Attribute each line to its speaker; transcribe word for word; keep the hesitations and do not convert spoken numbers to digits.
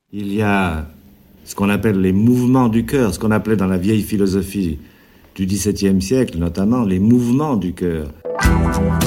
Speaker 1: Il y a ce qu'on appelle les mouvements du cœur, ce qu'on appelait dans la vieille philosophie du dix-septième siècle notamment les mouvements du cœur.